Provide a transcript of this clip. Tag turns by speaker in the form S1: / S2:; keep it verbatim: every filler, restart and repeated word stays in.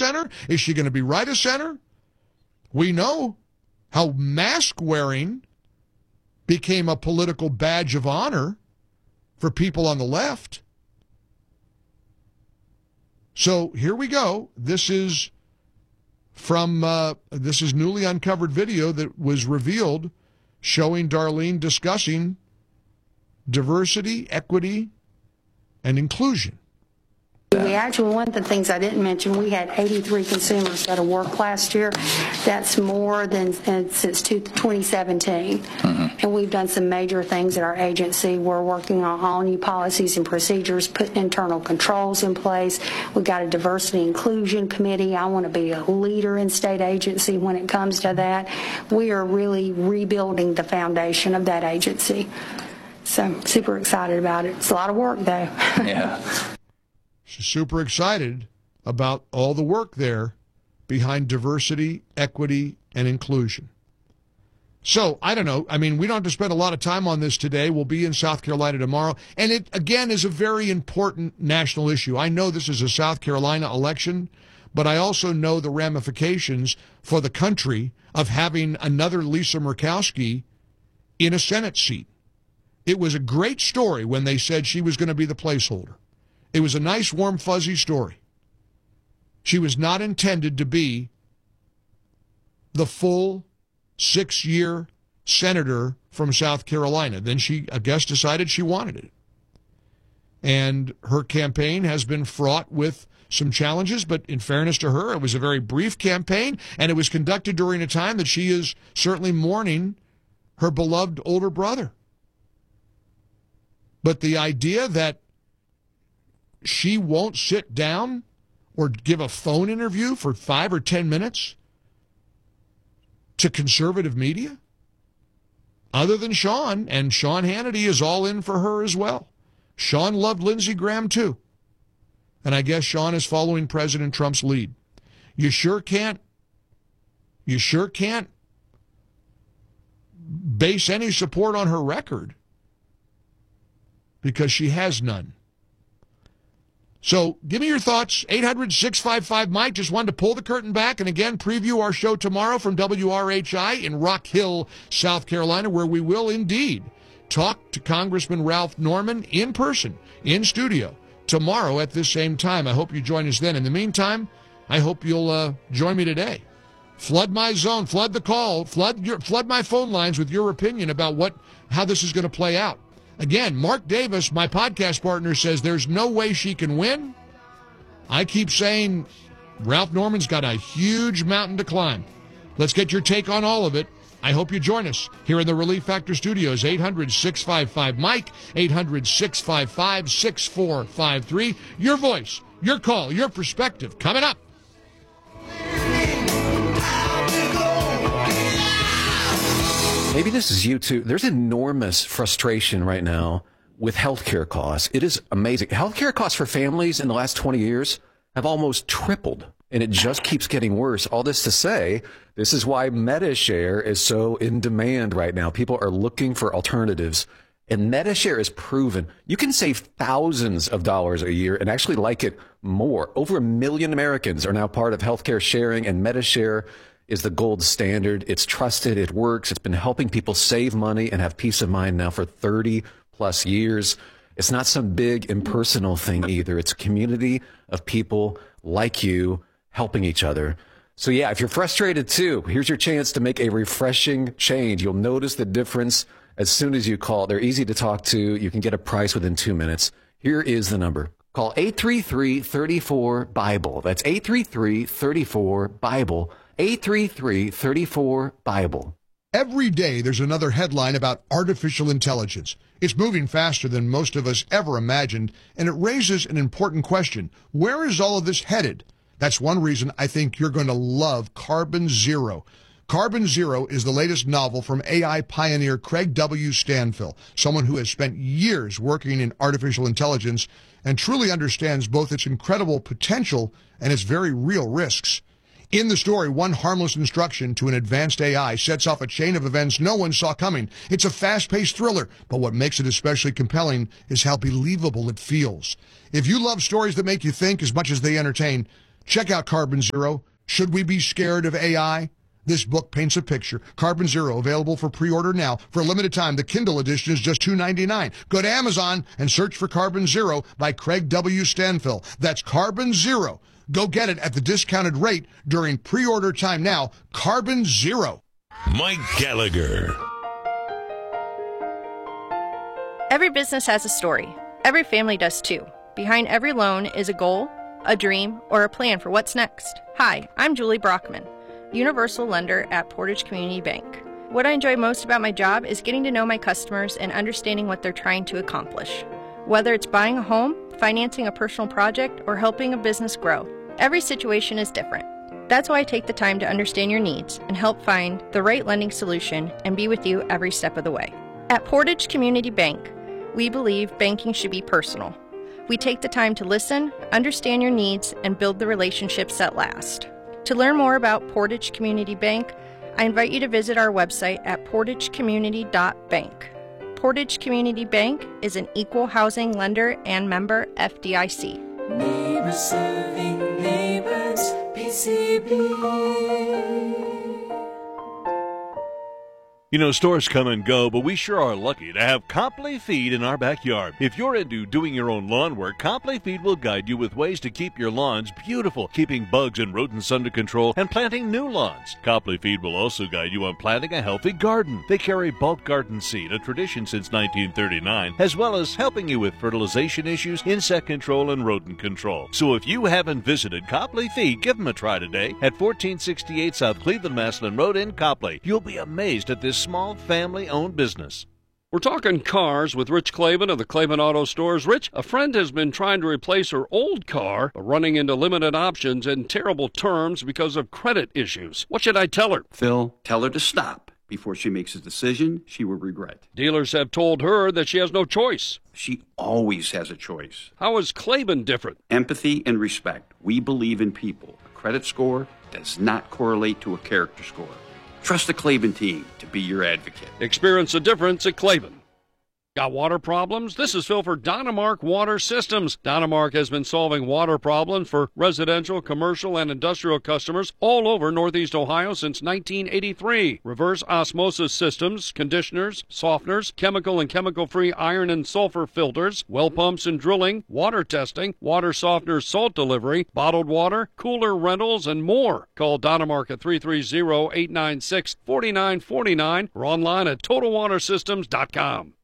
S1: center? Is she going to be right of center? We know how mask-wearing became a political badge of honor for people on the left. So here we go. This is from, uh, this is newly uncovered video that was revealed showing Darlene discussing diversity, equity, and inclusion.
S2: We actually, one of the things I didn't mention, we had eighty-three consumers go to work last year. That's more than since twenty seventeen. Mm-hmm. And we've done some major things at our agency. We're working on all new policies and procedures, putting internal controls in place. We've got a diversity inclusion committee. I want to be a leader in state agency when it comes to that. We are really rebuilding the foundation of that agency. So I'm super excited about it. It's a lot of work, though.
S3: Yeah.
S1: She's super excited about all the work there behind diversity, equity, and inclusion. So, I don't know. I mean, we don't have to spend a lot of time on this today. We'll be in South Carolina tomorrow. And it, again, is a very important national issue. I know this is a South Carolina election, but I also know the ramifications for the country of having another Lisa Murkowski in a Senate seat. It was a great story when they said she was going to be the placeholder. It was a nice, warm, fuzzy story. She was not intended to be the full six-year senator from South Carolina. Then she, I guess, decided she wanted it. And her campaign has been fraught with some challenges, but in fairness to her, it was a very brief campaign, and it was conducted during a time that she is certainly mourning her beloved older brother. But the idea that she won't sit down or give a phone interview for five or ten minutes to conservative media, other than Sean, and Sean Hannity is all in for her as well. Sean loved Lindsey Graham too. And I guess Sean is following President Trump's lead. You sure can't, you sure can't base any support on her record because she has none. So give me your thoughts. eight hundred, six five five, Mike. Just wanted to pull the curtain back and again preview our show tomorrow from W R H I in Rock Hill, South Carolina, where we will indeed talk to Congressman Ralph Norman in person, in studio, tomorrow at this same time. I hope you join us then. In the meantime, I hope you'll uh, join me today. Flood my zone, flood the call, flood your, flood my phone lines with your opinion about what how this is going to play out. Again, Mark Davis, my podcast partner, says there's no way she can win. I keep saying Ralph Norman's got a huge mountain to climb. Let's get your take on all of it. I hope you join us here in the Relief Factor Studios. eight hundred, six five five, Mike, eight hundred, six five five, six four five three. Your voice, your call, your perspective coming up.
S3: Maybe this is you too. There's enormous frustration right now with healthcare costs. It is amazing. Healthcare costs for families in the last twenty years have almost tripled, and it just keeps getting worse. All this to say, this is why MediShare is so in demand right now. People are looking for alternatives, and MediShare is proven. You can save thousands of dollars a year and actually like it more. Over a million Americans are now part of healthcare sharing, and MediShare is the gold standard. It's trusted. It works. It's been helping people save money and have peace of mind now for thirty plus years. It's not some big impersonal thing either. It's a community of people like you helping each other. So yeah, if you're frustrated too, here's your chance to make a refreshing change. You'll notice the difference as soon as you call. They're easy to talk to. You can get a price within two minutes. Here is the number. Call eight three three, three four, BIBLE. That's eight three three, three four, BIBLE. eight three three, three four, BIBLE.
S1: Every day there's another headline about artificial intelligence. It's moving faster than most of us ever imagined, and it raises an important question. Where is all of this headed? That's one reason I think you're going to love Carbon Zero. Carbon Zero is the latest novel from A I pioneer Craig W. Stanfill, someone who has spent years working in artificial intelligence and truly understands both its incredible potential and its very real risks. In the story, one harmless instruction to an advanced A I sets off a chain of events no one saw coming. It's a fast-paced thriller, but what makes it especially compelling is how believable it feels. If you love stories that make you think as much as they entertain, Check out Carbon Zero. Should we be scared of A I? This book paints a picture. Carbon Zero, available for pre-order now. For a limited time, the Kindle edition is just two dollars and ninety-nine cents. Go to Amazon and search for Carbon Zero by Craig W. Stanfill. That's Carbon Zero. Go get it at the discounted rate during pre-order time now. Carbon Zero.
S4: Mike Gallagher.
S5: Every business has a story. Every family does too. Behind every loan is a goal, a dream, or a plan for what's next. Hi, I'm Julie Brockman, Universal Lender at Portage Community Bank. What I enjoy most about my job is getting to know my customers and understanding what they're trying to accomplish. Whether it's buying a home, financing a personal project, or helping a business grow, every situation is different. That's why I take the time to understand your needs and help find the right lending solution and be with you every step of the way. At Portage Community Bank, we believe banking should be personal. We take the time to listen, understand your needs, and build the relationships that last. To learn more about Portage Community Bank, I invite you to visit our website at portage community dot bank. Portage Community Bank is an equal housing lender and member F D I C.
S6: Neighbors serving neighbors, P C B.
S7: You know, stores come and go, but we sure are lucky to have Copley Feed in our backyard. If you're into doing your own lawn work, Copley Feed will guide you with ways to keep your lawns beautiful, keeping bugs and rodents under control, and planting new lawns. Copley Feed will also guide you on planting a healthy garden. They carry bulk garden seed, a tradition since nineteen thirty-nine, as well as helping you with fertilization issues, insect control, and rodent control. So if you haven't visited Copley Feed, give them a try today at fourteen sixty-eight South Cleveland Maslin Road in Copley. You'll be amazed at this small family-owned business.
S8: We're talking cars with Rich Clavin of the Clavin Auto Stores. Rich, a friend has been trying to replace her old car, but running into limited options and terrible terms because of credit issues. What should I tell her?
S9: Phil, tell her to stop before she makes a decision she will regret.
S8: Dealers have told her that she has no choice.
S9: She always has a choice.
S8: How is Clavin different?
S9: Empathy and respect. We believe in people. A credit score does not correlate to a character score. Trust the Clavin team to be your advocate.
S8: Experience the difference at Clavin. Got water problems? This is Phil for Dynamark Water Systems. Dynamark has been solving water problems for residential, commercial, and industrial customers all over Northeast Ohio since nineteen eighty-three. Reverse osmosis systems, conditioners, softeners, chemical and chemical-free iron and sulfur filters, well pumps and drilling, water testing, water softener salt delivery, bottled water, cooler rentals, and more. Call Dynamark at three three zero, eight nine six, four nine four nine or online at total water systems dot com.